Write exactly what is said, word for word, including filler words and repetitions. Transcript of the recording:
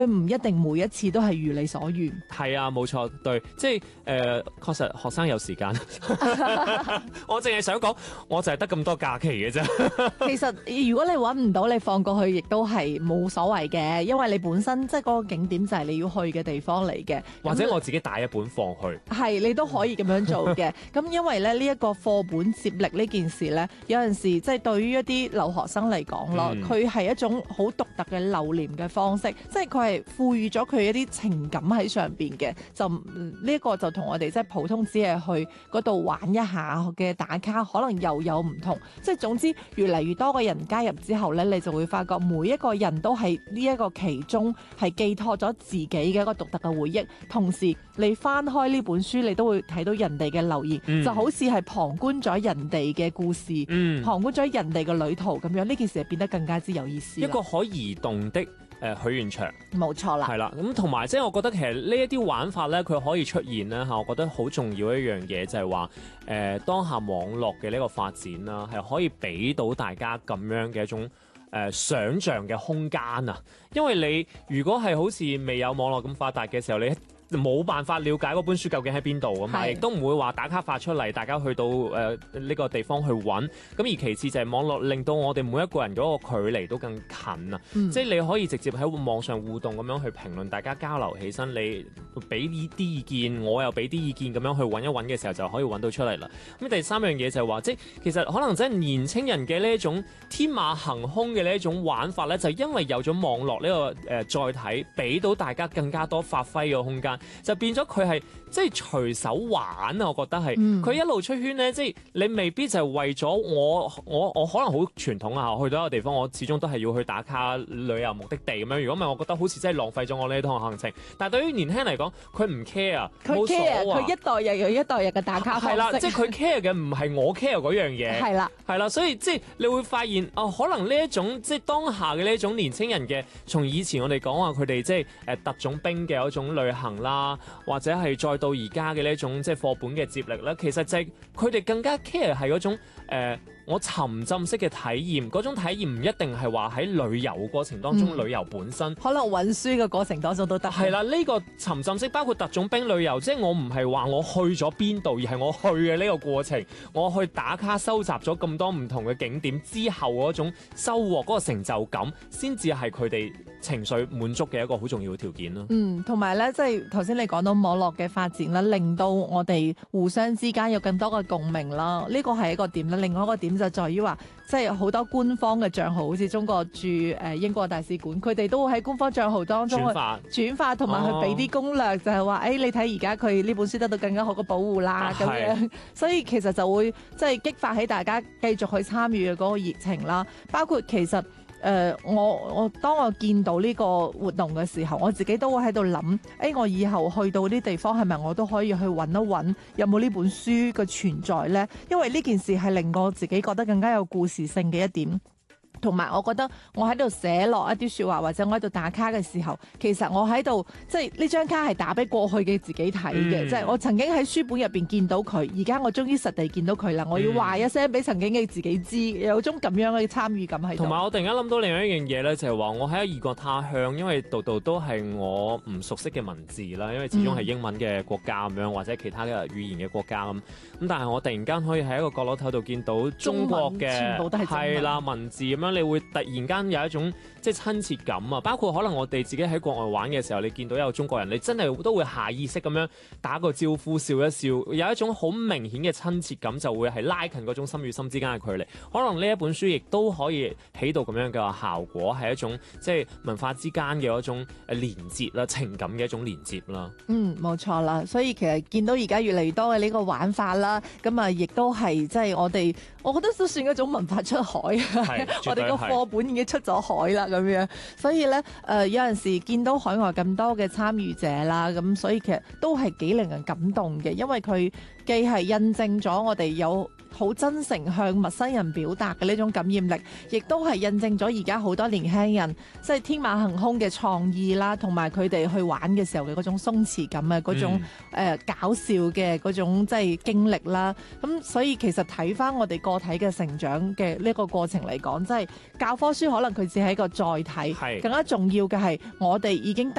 佢唔一定每一次都係如你所願。 係啊，冇錯，對，即係誒、呃，確實學生有時間，我淨係想講，我就係得咁多假期嘅啫。 其實如果你揾唔到，你放過去亦都係冇所謂嘅，因為你本身即係嗰個景點就係你要去嘅地方嚟嘅。 或者我自己帶一本放去， 係你都可以咁樣做嘅。咁因為咧呢一個課本接力呢件事咧，有陣時即係對於一啲留學生嚟講咯，佢係、嗯、一種好獨特嘅留念嘅方式，即係佢係賦予咗佢一啲情感喺上邊嘅。就呢一、這個就同我哋即係普通只係去嗰度玩一下嘅打卡，可能又有唔同。即係總之，越嚟越多嘅人加入之後咧，你就會發覺每一個人都係呢一個其中係寄託咗自己嘅一個獨特嘅回憶。同時，你翻開呢本書，你都會睇到人哋嘅留言，嗯、就好似係旁觀咗人哋嘅故事，嗯、旁觀咗人哋嘅旅途咁樣。呢件事係變得更加之有意思。 一個可移動的誒許願牆， 冇錯啦， 係啦。咁同埋即係我覺得其實呢一啲玩法咧，佢可以出現咧嚇，我覺得好重要一樣嘢就係話誒當下網絡嘅呢個發展啦，係可以俾到大家咁樣嘅一種誒、呃、想像嘅空間啊。因為你如果係好似未有網絡咁發達嘅時候，你冇辦法了解嗰本書究竟喺邊度㗎嘛，亦都唔會話打卡發出嚟，大家去到誒呢、呃這個地方去揾。咁而其次就係網絡令到我哋每一個人嗰個距離都更近啊！嗯、即係你可以直接喺網上互動咁樣去評論，大家交流起身，你俾啲意見，我又俾啲意見，咁樣去揾一揾嘅時候就可以揾到出嚟啦。咁第三樣嘢就係話，即係其實可能真係年青人嘅呢一種天馬行空嘅呢一種玩法咧，就因為有咗網絡呢、這個誒、呃、載體，俾到大家更加多發揮嘅空間。就變咗佢係即係隨手玩啊！我覺得係佢、嗯、一路出圈咧，即係你未必就係為咗我我我可能好傳統啊！去到一個地方，我始終都係要去打卡旅遊目的地咁樣。如果唔係，我覺得好似真係浪費咗我呢一趟行程。但係對於年輕人嚟講，佢唔 care， 佢 care，佢一代又有一代日嘅打卡方式。係啦， 即係佢 care 嘅唔係我 care 嗰樣嘢。係啦，係啦，所以即係你會發現哦，可能呢一種即係當下嘅呢一種年輕人嘅，從以前我哋講話佢哋即係誒特種兵嘅一種旅行啦。或者係再到而家嘅呢一種即係課本嘅接力咧，其實就係佢哋更加 care 係嗰種誒、呃、我沉浸式嘅體驗，嗰種體驗唔一定係話喺旅遊過程當中、嗯、旅遊本身， 可能運輸嘅過程當中都得。 係啦，呢、這個沉浸式包括特種兵旅遊，即係我唔係話我去咗邊度，而係我去嘅呢個過程，我去打卡收集咗咁多唔同嘅景點之後嗰種收穫，嗰、那個成就感，先至係佢哋情緒滿足嘅一個好重要嘅條件咯。 嗯，同埋咧，即係頭先你講到網絡嘅發展啦，令到我哋互相之間有更多嘅共鳴啦。呢個係一個點啦。另外一個點就在於話，即係好多官方嘅帳號，好似中國駐誒英國大使館，佢哋都會喺官方帳號當中去轉發，同埋去俾啲攻略，哦、就係話，誒、哎、你睇而家佢呢本書得到更加好嘅保護啦，咁、啊、樣。所以其實就會即係激發起大家繼續去參與嘅嗰個熱情啦。包括其實。誒、呃，我我當我見到呢個活動嘅時候，我自己都會喺度諗，誒、欸，我以後去到啲地方係咪我都可以去揾一揾，有冇呢本書嘅存在呢？因為呢件事係令我自己覺得更加有故事性嘅一點。同埋，我覺得我喺度寫落一啲説話，或者我喺度打卡嘅時候，其實我喺度即係呢張卡係打俾過去嘅自己睇嘅，即係、嗯、我曾經喺書本入邊見到佢，而家我終於實地見到佢啦。我要話一聲俾曾經嘅自己知，有種咁樣嘅參與感喺度。同埋我突然間諗到另外一樣嘢咧，就係話我喺異國他鄉，因為度度都係我唔熟悉嘅文字啦，因為始終係英文嘅國家咁樣，嗯、或者其他嘅語言嘅國家咁。咁但係我突然間可以喺一個角落頭度見到中國嘅係啦文字咁樣。你會突然間有一種即係親切感啊！包括可能我哋自己喺國外玩嘅時候，你見到有中國人，你真係都會下意識咁樣打個招呼、笑一笑，有一種好明顯嘅親切感，就會係拉近嗰種心與心之間嘅距離。可能呢一本書亦都可以起到咁樣嘅效果，係一種即係文化之間嘅一種誒連結啦、情感嘅一種連接啦。 嗯，冇錯啦。所以其實見到而家越嚟越多嘅呢個玩法啦，咁啊，亦都係即係我哋，我覺得都算一種文化出海啊。我哋個課本已經出咗海啦，咁樣，所以咧，誒、呃、有陣時見到海外咁多嘅參與者啦，咁所以其實都係幾令人感動嘅，因為佢既係印證咗我哋有好真誠向陌生人表達嘅呢種感染力，亦都係印證咗而家好多年輕人即係天馬行空嘅創意啦，同埋佢哋去玩嘅時候嘅嗰種鬆弛感啊，嗰種誒、 嗯呃、搞笑嘅嗰種即係經歷啦。咁所以其實睇翻我哋個體嘅成長嘅呢個過程嚟講，即係教科書可能佢只係一個載體， 係更加重要嘅係我哋已經